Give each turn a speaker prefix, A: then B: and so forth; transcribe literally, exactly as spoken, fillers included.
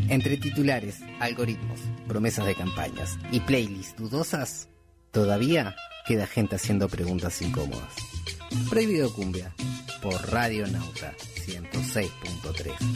A: Entre titulares, algoritmos, promesas de campañas y playlists dudosas, todavía queda gente haciendo preguntas incómodas. Prohibido Cumbia, por Radio Nauta ciento seis punto tres.